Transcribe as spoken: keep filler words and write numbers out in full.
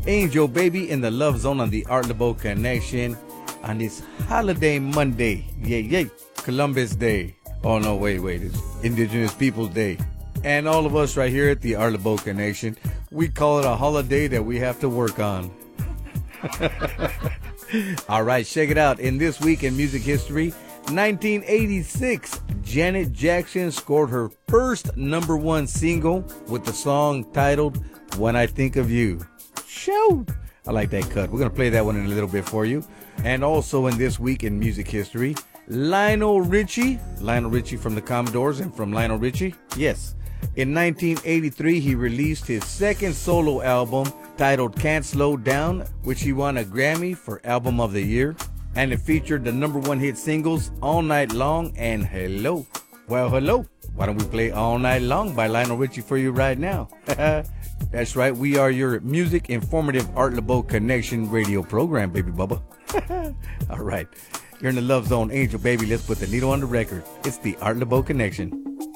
Angel Baby in the Love Zone on the Art LeBeau Connection on this holiday Monday. Yay, yay. Columbus Day. Oh, no, wait, wait. It's Indigenous Peoples Day. And all of us right here at the Art LeBeau Connection, we call it a holiday that we have to work on. All right, check it out. In This Week in Music History, nineteen eighty-six, Janet Jackson scored her first number one single with the song titled When I Think of You. Shoot! I like that cut. We're going to play that one in a little bit for you. And also in This Week in Music History, Lionel Richie, Lionel Richie from the Commodores and from Lionel Richie, yes. In nineteen eighty-three, he released his second solo album titled Can't Slow Down, which he won a Grammy for Album of the Year. And it featured the number one hit singles All Night Long and Hello. Well, hello. Why don't we play All Night Long by Lionel Richie for you right now? That's right. We are your music informative Art LeBeau Connection radio program, baby bubba. All right. You're in the Love Zone, Angel Baby. Let's put the needle on the record. It's the Art LeBeau Connection.